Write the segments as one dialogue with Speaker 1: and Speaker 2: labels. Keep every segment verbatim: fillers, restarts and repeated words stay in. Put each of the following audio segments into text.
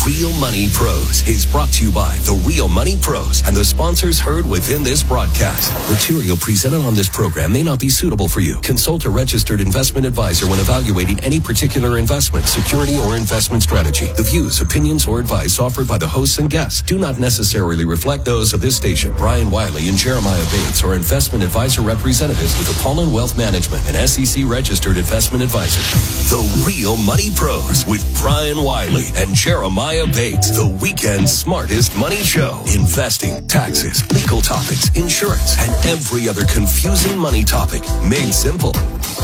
Speaker 1: Real Money Pros is brought to you by The Real Money Pros and the sponsors heard within this broadcast. Material presented on this program may not be suitable for you. Consult a registered investment advisor when evaluating any particular investment, security, or investment strategy. The views, opinions, or advice offered by the hosts and guests do not necessarily reflect those of this station. Brian Wiley and Jeremiah Bates are investment advisor representatives with Apollon Wealth Management, an S E C registered investment advisor. The Real Money Pros with Brian Wiley and Jeremiah Bates, the weekend's smartest money show. Investing, taxes, legal topics, insurance, and every other confusing money topic made simple.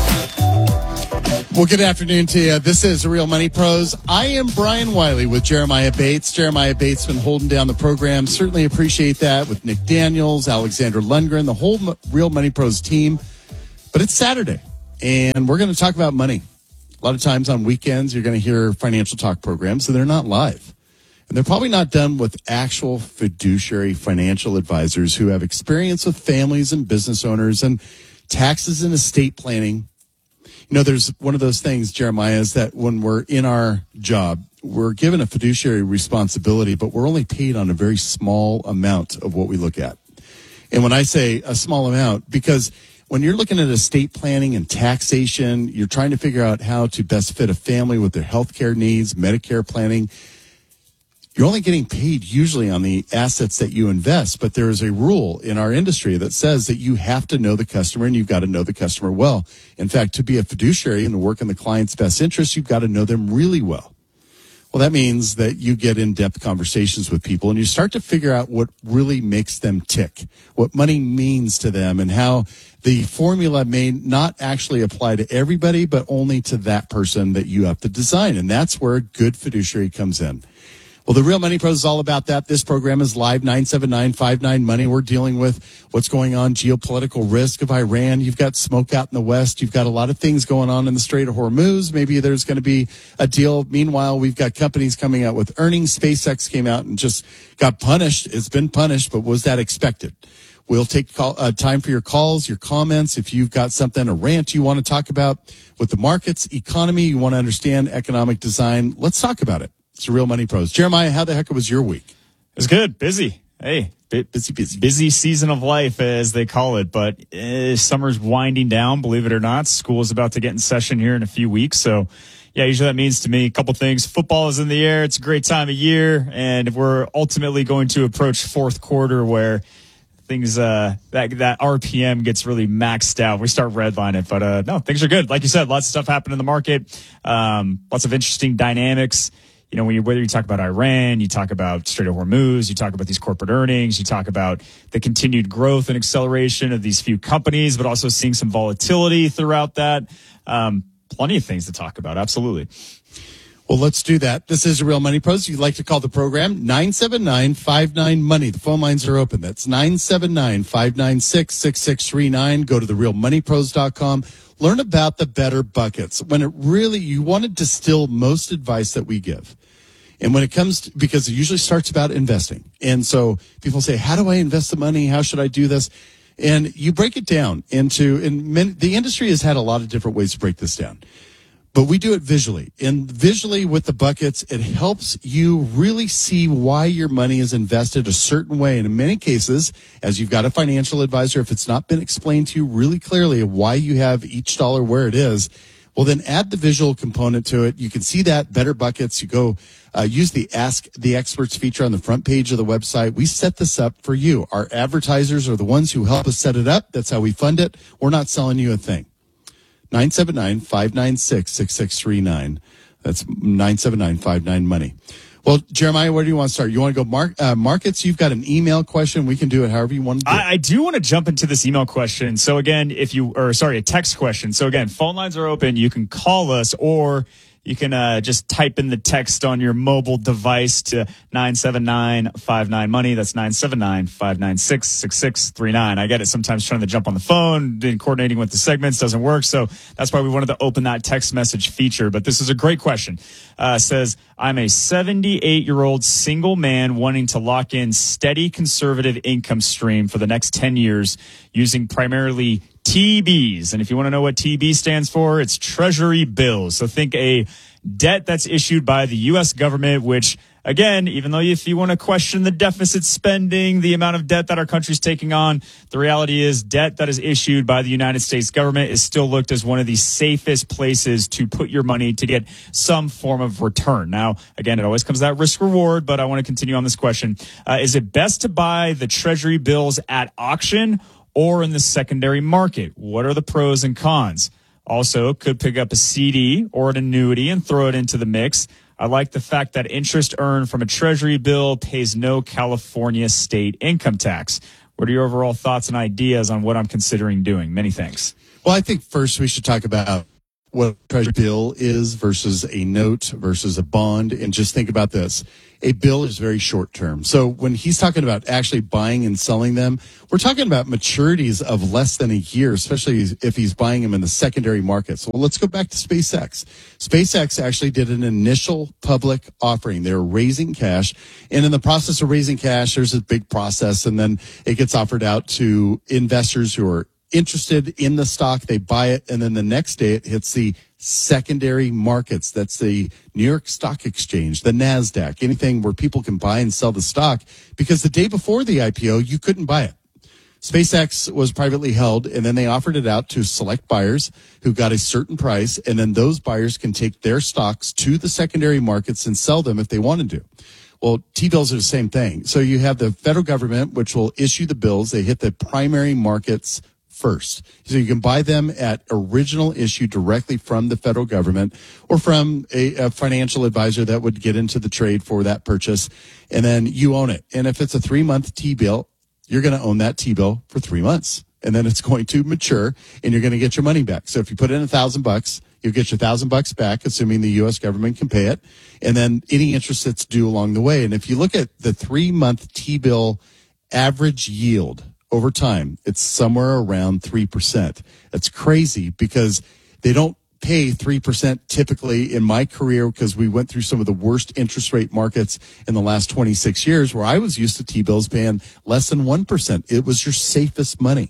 Speaker 2: Well, good afternoon to you. This is The Real Money Pros. I am Brian Wiley with Jeremiah Bates. Jeremiah Bates been holding down the program. Certainly appreciate that with Nick Daniels, Alexander Lundgren, the whole Real Money Pros team. But it's Saturday, and we're going to talk about money. A lot of times on weekends, you're going to hear financial talk programs, and they're not live. And they're probably not done with actual fiduciary financial advisors who have experience with families and business owners and taxes and estate planning. You know, there's one of those things, Jeremiah, is that when we're in our job, we're given a fiduciary responsibility, but we're only paid on a very small amount of what we look at. And when I say a small amount, because when you're looking at estate planning and taxation, you're trying to figure out how to best fit a family with their healthcare needs, Medicare planning. You're only getting paid usually on the assets that you invest, but there is a rule in our industry that says that you have to know the customer and you've got to know the customer well. In fact, to be a fiduciary and to work in the client's best interest, you've got to know them really well. Well, that means that you get in-depth conversations with people and you start to figure out what really makes them tick, what money means to them, and how the formula may not actually apply to everybody, but only to that person that you have to design. And that's where a good fiduciary comes in. Well, the Real Money Pros is all about that. This program is live, nine seven nine five nine money. We're dealing with what's going on, geopolitical risk of Iran. You've got smoke out in the West. You've got a lot of things going on in the Strait of Hormuz. Maybe there's going to be a deal. Meanwhile, we've got companies coming out with earnings. SpaceX came out and just got punished. It's been punished, but was that expected? We'll take call, uh, time for your calls, your comments. If you've got something, a rant you want to talk about with the markets, economy, you want to understand economic design, let's talk about it. It's the Real Money Pros. Jeremiah, how the heck was your week?
Speaker 3: It was good. Busy. Hey, busy, busy. Busy season of life, as they call it. But uh, summer's winding down, believe it or not. School is about to get in session here in a few weeks. So, yeah, usually that means to me a couple things. Football is in the air. It's a great time of year. And we're ultimately going to approach fourth quarter where things, uh, that, that R P M gets really maxed out. We start redlining. But, uh, no, things are good. Like you said, lots of stuff happening in the market. Um, lots of interesting dynamics. You know, when you, whether you talk about Iran, you talk about Strait of Hormuz, you talk about these corporate earnings, you talk about the continued growth and acceleration of these few companies, but also seeing some volatility throughout that. Um, plenty of things to talk about. Absolutely.
Speaker 2: Well, let's do that. This is The Real Money Pros. You'd like to call the program nine seven nine five nine money. The phone lines are open. That's nine seven nine five nine six six six three nine. Go to the real money pros dot com. Learn about the better buckets. When it really, you want to distill most advice that we give. And when it comes to, because it usually starts about investing. And so people say, how do I invest the money? How should I do this? And you break it down into, and many, the industry has had a lot of different ways to break this down. But we do it visually. And visually with the buckets, it helps you really see why your money is invested a certain way. And in many cases, as you've got a financial advisor, if it's not been explained to you really clearly of why you have each dollar where it is, well, then add the visual component to it. You can see that, better buckets. You go uh, use the Ask the Experts feature on the front page of the website. We set this up for you. Our advertisers are the ones who help us set it up. That's how we fund it. We're not selling you a thing. nine seven nine five nine six six six three nine. That's nine seven nine five nine money. Well, Jeremiah, where do you want to start? You want to go mark, uh, markets? You've got an email question. We can do it however you want to do it.
Speaker 3: I, I do want to jump into this email question. So again, if you, or sorry, a text question. So again, phone lines are open. You can call us or you can uh, just type in the text on your mobile device to nine seven nine five nine money. That's nine seven nine five nine six six six three nine. I get it sometimes trying to jump on the phone and coordinating with the segments doesn't work. So that's why we wanted to open that text message feature. But this is a great question. Uh, says, I'm a seventy-eight-year-old single man wanting to lock in steady conservative income stream for the next ten years using primarily T Bs. And if you want to know what T B stands for, it's Treasury bills. So think a debt that's issued by the U S government, which, again, even though if you want to question the deficit spending, the amount of debt that our country's taking on, the reality is debt that is issued by the United States government is still looked as one of the safest places to put your money to get some form of return. Now, again, it always comes to that risk reward, but I want to continue on this question. Uh, is it best to buy the Treasury bills at auction or in the secondary market? What are the pros and cons? Also, could pick up a C D or an annuity and throw it into the mix. I like the fact that interest earned from a Treasury bill pays no California state income tax. What are your overall thoughts and ideas on what I'm considering doing? Many thanks.
Speaker 2: Well, I think first we should talk about what a Treasury bill is versus a note versus a bond. And just think about this. A bill is very short term. So when he's talking about actually buying and selling them, we're talking about maturities of less than a year, especially if he's buying them in the secondary market. So let's go back to SpaceX. SpaceX actually did an initial public offering. They were raising cash. And in the process of raising cash, there's a big process. And then it gets offered out to investors who are interested in the stock. They buy it. And then the next day it hits the secondary markets. That's the New York Stock Exchange, the NASDAQ, anything where people can buy and sell the stock, because the day before the I P O, you couldn't buy it. SpaceX was privately held, and then they offered it out to select buyers who got a certain price, and then those buyers can take their stocks to the secondary markets and sell them if they wanted to. Well, T-bills are the same thing. So you have the federal government, which will issue the bills. They hit the primary markets first. So you can buy them at original issue directly from the federal government or from a, a financial advisor that would get into the trade for that purchase, and then you own it. And if it's a three-month T-bill, you're going to own that T-bill for three months, and then it's going to mature, and you're going to get your money back. So if you put in a thousand bucks, you'll get your thousand bucks back, assuming the U S government can pay it, and then any interest that's due along the way. And if you look at the three-month T-bill average yield over time, it's somewhere around three percent. That's crazy because they don't pay three percent typically in my career, because we went through some of the worst interest rate markets in the last twenty-six years where I was used to T-bills paying less than one percent. It was your safest money.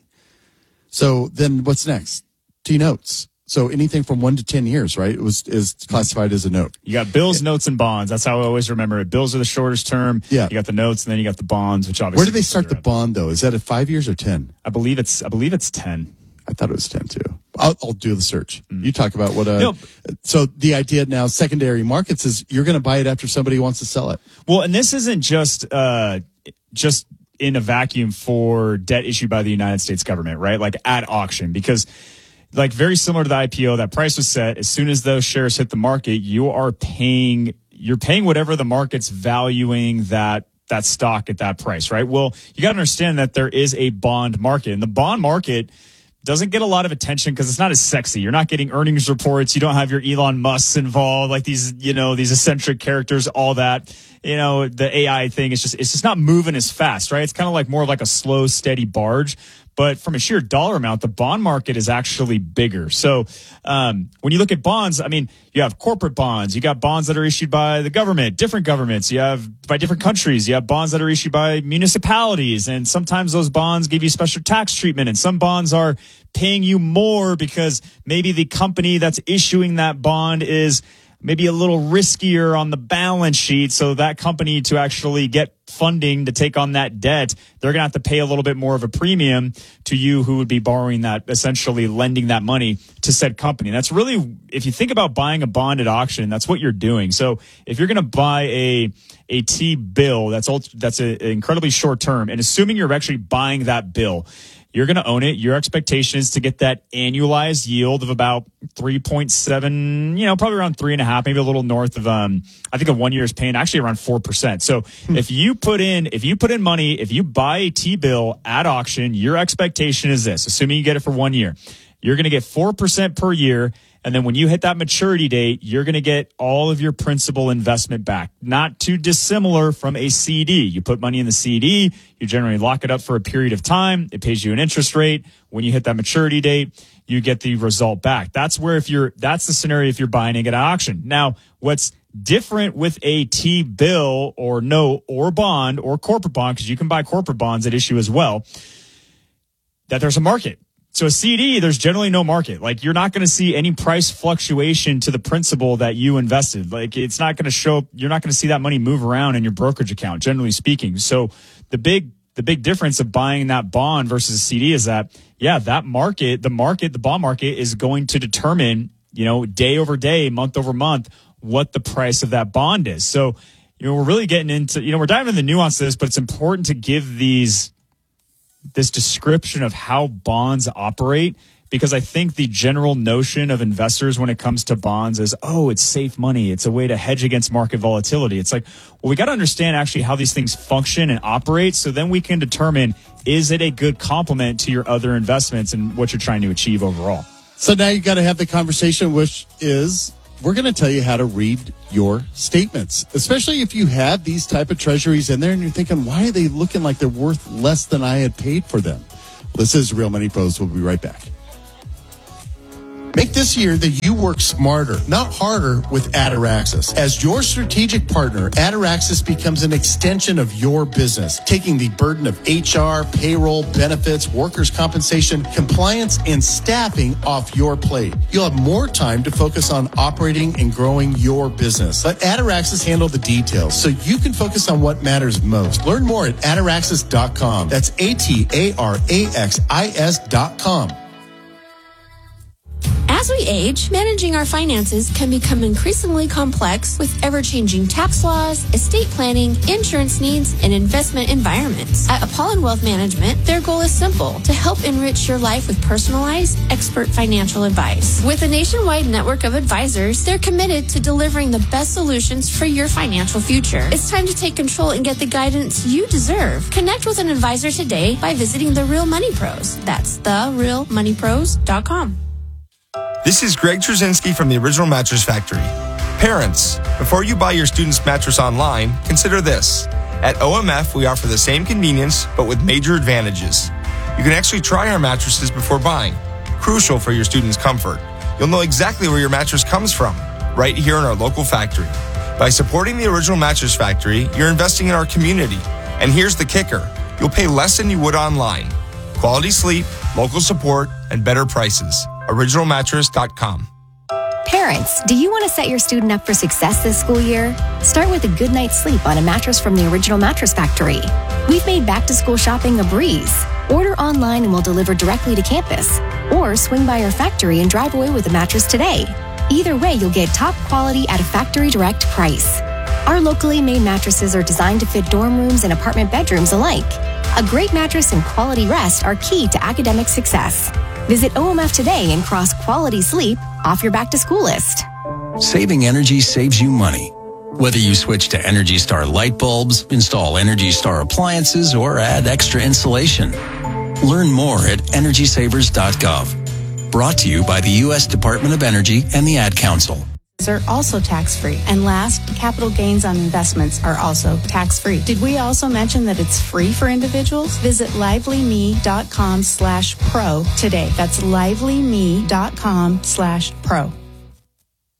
Speaker 2: So then what's next? T-notes. So anything from one to ten years, right? It was is classified as a note.
Speaker 3: You got bills, notes, and bonds. That's how I always remember it. Bills are the shortest term.
Speaker 2: Yeah.
Speaker 3: You got the notes, and then you got the bonds, which obviously.
Speaker 2: Where do they start the bond though? Is that at five years or ten?
Speaker 3: I believe it's. I believe it's ten.
Speaker 2: I thought it was ten too. I'll, I'll do the search.
Speaker 3: Mm.
Speaker 2: You talk about what. Uh,
Speaker 3: no.
Speaker 2: So the idea now, secondary markets, is you're going to buy it after somebody wants to sell it.
Speaker 3: Well, and this isn't just uh, just in a vacuum for debt issued by the United States government, right? Like at auction, because. Like very similar to the I P O, that price was set. As soon as those shares hit the market, you are paying, you're paying whatever the market's valuing that, that stock at that price, right? Well, you got to understand that there is a bond market, and the bond market doesn't get a lot of attention because it's not as sexy. You're not getting earnings reports. You don't have your Elon Musks involved, like these, you know, these eccentric characters, all that. You know, the A I thing is just, it's just not moving as fast, right? It's kind of like more like a slow, steady barge. But from a sheer dollar amount, the bond market is actually bigger. So um, when you look at bonds, I mean, you have corporate bonds. You got bonds that are issued by the government, different governments. You have by different countries. You have bonds that are issued by municipalities. And sometimes those bonds give you special tax treatment. And some bonds are paying you more because maybe the company that's issuing that bond is maybe a little riskier on the balance sheet. So that company, to actually get funding to take on that debt, they're going to have to pay a little bit more of a premium to you who would be borrowing that, essentially lending that money to said company. That's really, if you think about buying a bond at auction, that's what you're doing. So if you're going to buy a a T-bill that's ultra, that's a, a incredibly short term, and assuming you're actually buying that bill, you're going to own it. Your expectation is to get that annualized yield of about three point seven, you know, probably around three and a half, maybe a little north of, um, I think a one year is paying actually around four percent. So hmm. if you put in, if you put in money, if you buy a T-bill at auction, your expectation is this, assuming you get it for one year, you're going to get four percent per year. And then when you hit that maturity date, you're going to get all of your principal investment back. Not too dissimilar from a C D. You put money in the C D, you generally lock it up for a period of time. It pays you an interest rate. When you hit that maturity date, you get the result back. That's where if you're, that's the scenario if you're buying it at auction. Now, what's different with a T-bill or note or bond or corporate bond, because you can buy corporate bonds at issue as well, that there's a market. So a C D, there's generally no market. Like you're not going to see any price fluctuation to the principal that you invested. Like it's not going to show, you're not going to see that money move around in your brokerage account, generally speaking. So the big, the big difference of buying that bond versus a C D is that, yeah, that market, the market, the bond market is going to determine, you know, day over day, month over month, what the price of that bond is. So, you know, we're really getting into, you know, we're diving into the nuance of this, but it's important to give these, this description of how bonds operate, because I think the general notion of investors when it comes to bonds is, oh, it's safe money. It's a way to hedge against market volatility. It's like, well, we got to understand actually how these things function and operate. So then we can determine, is it a good complement to your other investments and what you're trying to achieve overall?
Speaker 2: So now you got to have the conversation, which is, we're going to tell you how to read your statements, especially if you have these type of treasuries in there and you're thinking, why are they looking like they're worth less than I had paid for them? Well, this is Real Money Pros. We'll be right back. Make this year that you work smarter, not harder, with Ataraxis. As your strategic partner, Ataraxis becomes an extension of your business, taking the burden of H R, payroll, benefits, workers' compensation, compliance, and staffing off your plate. You'll have more time to focus on operating and growing your business. Let Ataraxis handle the details so you can focus on what matters most. Learn more at ataraxis dot com. That's A T A R A X I S dot com.
Speaker 4: As we age, managing our finances can become increasingly complex with ever-changing tax laws, estate planning, insurance needs, and investment environments. At Apollon Wealth Management, their goal is simple: to help enrich your life with personalized, expert financial advice. With a nationwide network of advisors, they're committed to delivering the best solutions for your financial future. It's time to take control and get the guidance you deserve. Connect with an advisor today by visiting The Real Money Pros. That's the real money pros dot com.
Speaker 5: This is Greg Trzynski from the Original Mattress Factory. Parents, before you buy your student's mattress online, consider this. At O M F, we offer the same convenience, but with major advantages. You can actually try our mattresses before buying, crucial for your student's comfort. You'll know exactly where your mattress comes from, right here in our local factory. By supporting the Original Mattress Factory, you're investing in our community. And here's the kicker: you'll pay less than you would online. Quality sleep, local support, and better prices. original mattress dot com.
Speaker 6: Parents, do you want to set your student up for success this school year? Start with a good night's sleep on a mattress from the Original Mattress Factory. We've made back-to-school shopping a breeze. Order online and we'll deliver directly to campus. Or swing by our factory and drive away with a mattress today. Either way, you'll get top quality at a factory direct price. Our locally made mattresses are designed to fit dorm rooms and apartment bedrooms alike. A great mattress and quality rest are key to academic success. Visit O M F today and cross quality sleep off your back-to-school list.
Speaker 1: Saving energy saves you money. Whether you switch to Energy Star light bulbs, install Energy Star appliances, or add extra insulation. Learn more at energy savers dot gov. Brought to you by the U S Department of Energy and the Ad Council.
Speaker 7: Are also tax-free. And last, capital gains on investments are also tax-free. Did we also mention that it's free for individuals? Visit lively me dot com slash pro today. That's lively me dot com slash pro.